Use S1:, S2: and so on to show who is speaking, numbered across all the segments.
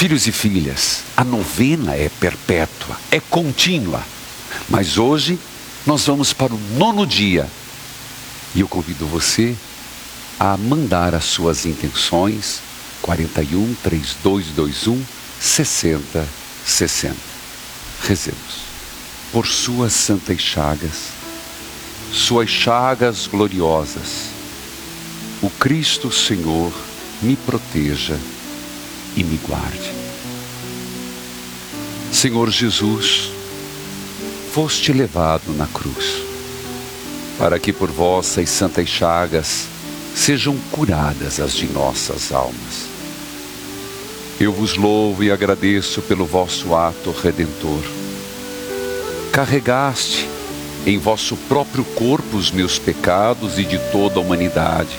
S1: Filhos e filhas, a novena é perpétua, é contínua. Mas hoje nós vamos para o 9º dia. E eu convido você a mandar as suas intenções, 41 3221 6060. Rezemos. Por suas santas chagas gloriosas, o Cristo Senhor me proteja e me guarde. Senhor Jesus, foste levado na cruz, para que por vossas santas chagas sejam curadas as de nossas almas. Eu vos louvo e agradeço pelo vosso ato redentor. Carregaste em vosso próprio corpo os meus pecados e de toda a humanidade.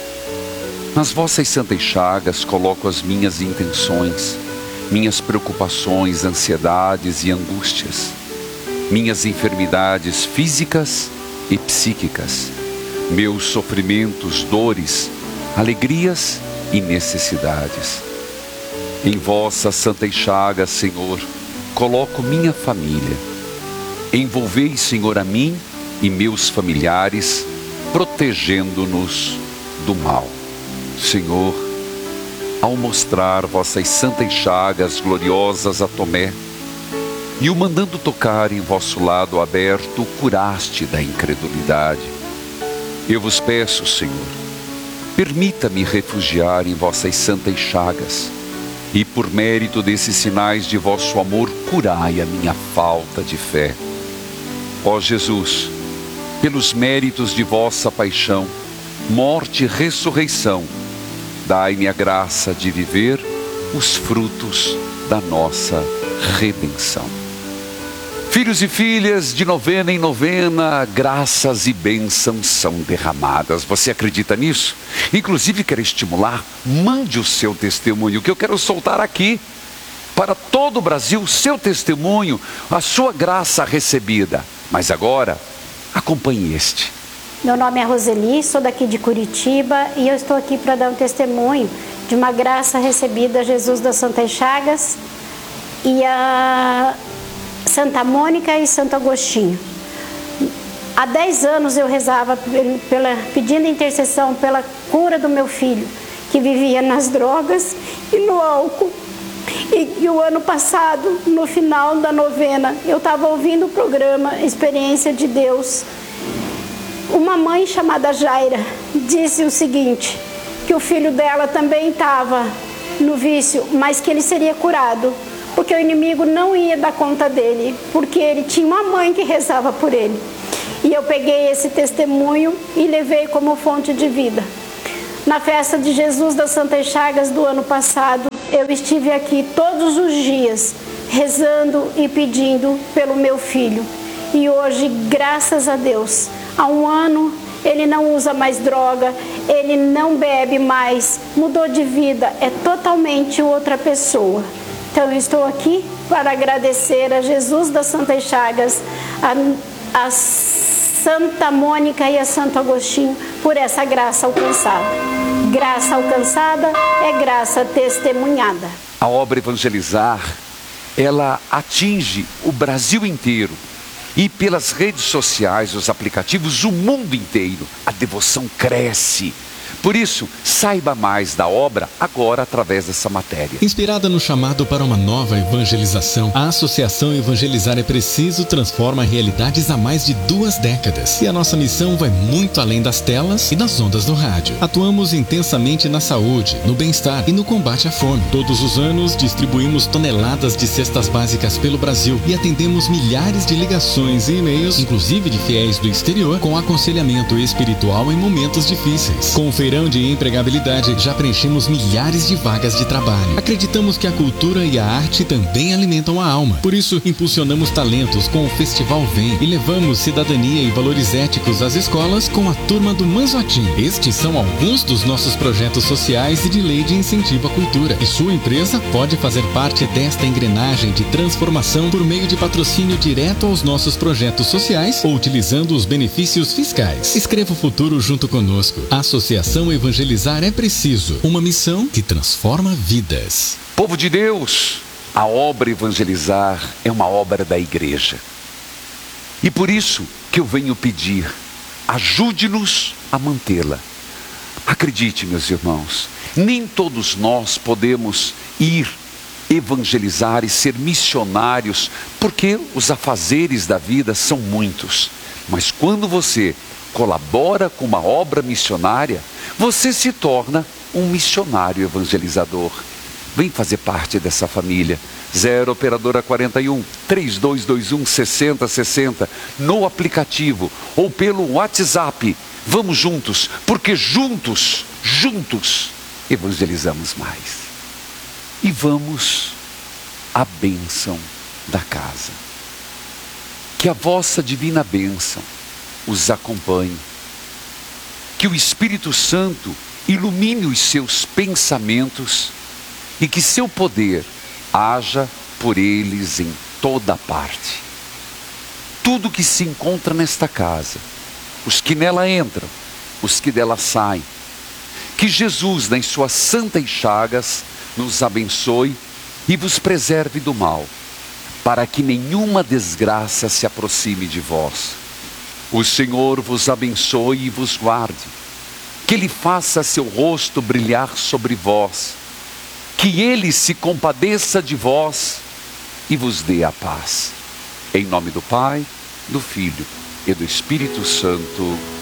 S1: Nas vossas santas chagas coloco as minhas intenções, minhas preocupações, ansiedades e angústias, minhas enfermidades físicas e psíquicas, meus sofrimentos, dores, alegrias e necessidades. Em vossas santas chagas, Senhor, coloco minha família. Envolvei, Senhor, a mim e meus familiares, protegendo-nos do mal. Senhor, ao mostrar vossas santas chagas gloriosas a Tomé, e o mandando tocar em vosso lado aberto, o curaste da incredulidade. Eu vos peço, Senhor, permita-me refugiar em vossas santas chagas, e por mérito desses sinais de vosso amor, curai a minha falta de fé. Ó Jesus, pelos méritos de vossa paixão, morte e ressurreição, dai-me a graça de viver os frutos da nossa redenção. Filhos e filhas, de novena em novena, graças e bênçãos são derramadas. Você acredita nisso? Inclusive, quero estimular, mande o seu testemunho, que eu quero soltar aqui, para todo o Brasil, o seu testemunho, a sua graça recebida. Mas agora, acompanhe este.
S2: Meu nome é Roseli, sou daqui de Curitiba e eu estou aqui para dar um testemunho de uma graça recebida a Jesus das Santas Chagas e a Santa Mônica e Santo Agostinho. Há 10 anos eu rezava pedindo intercessão pela cura do meu filho, que vivia nas drogas e no álcool. E o ano passado, no final da novena, eu estava ouvindo o programa Experiência de Deus. Uma mãe chamada Jaira disse o seguinte, que o filho dela também estava no vício, mas que ele seria curado, porque o inimigo não ia dar conta dele, porque ele tinha uma mãe que rezava por ele. E eu peguei esse testemunho e levei como fonte de vida. Na festa de Jesus das Santas Chagas do ano passado, eu estive aqui todos os dias, rezando e pedindo pelo meu filho. E hoje, graças a Deus, há um ano ele não usa mais droga, ele não bebe mais, mudou de vida, é totalmente outra pessoa. Então eu estou aqui para agradecer a Jesus das Santas Chagas, a Santa Mônica e a Santo Agostinho por essa graça alcançada. Graça alcançada é graça testemunhada.
S1: A obra Evangelizar, ela atinge o Brasil inteiro. E pelas redes sociais, os aplicativos, o mundo inteiro, a devoção cresce. Por isso, saiba mais da obra agora através dessa matéria.
S3: Inspirada no chamado para uma nova evangelização, a Associação Evangelizar é Preciso transforma realidades há mais de 2 décadas. E a nossa missão vai muito além das telas e das ondas do rádio. Atuamos intensamente na saúde, no bem-estar e no combate à fome. Todos os anos, distribuímos toneladas de cestas básicas pelo Brasil e atendemos milhares de ligações e e-mails, inclusive de fiéis do exterior, com aconselhamento espiritual em momentos difíceis. Com o feirão de empregabilidade, já preenchemos milhares de vagas de trabalho. Acreditamos que a cultura e a arte também alimentam a alma. Por isso, impulsionamos talentos com o Festival Vem e levamos cidadania e valores éticos às escolas com a Turma do Manzotim. Estes são alguns dos nossos projetos sociais e de lei de incentivo à cultura. E sua empresa pode fazer parte desta engrenagem de transformação por meio de patrocínio direto aos nossos projetos sociais ou utilizando os benefícios fiscais. Escreva o futuro junto conosco. Associação missão evangelizar é preciso. Uma missão que transforma vidas.
S1: Povo de Deus, a obra evangelizar é uma obra da igreja. E por isso que eu venho pedir, ajude-nos a mantê-la. Acredite, meus irmãos, nem todos nós podemos ir evangelizar e ser missionários, porque os afazeres da vida são muitos. Mas quando você colabora com uma obra missionária, você se torna um missionário evangelizador. Vem fazer parte dessa família. 0 operadora 41 3221 6060 no aplicativo ou pelo WhatsApp. Vamos juntos, porque juntos evangelizamos mais. E vamos à bênção da casa. Que a vossa divina bênção os acompanhe. Que o Espírito Santo ilumine os seus pensamentos e que seu poder haja por eles em toda parte. Tudo que se encontra nesta casa, os que nela entram, os que dela saem, que Jesus, nas suas santas chagas, nos abençoe e vos preserve do mal, para que nenhuma desgraça se aproxime de vós. O Senhor vos abençoe e vos guarde, que Ele faça seu rosto brilhar sobre vós, que Ele se compadeça de vós e vos dê a paz. Em nome do Pai, do Filho e do Espírito Santo.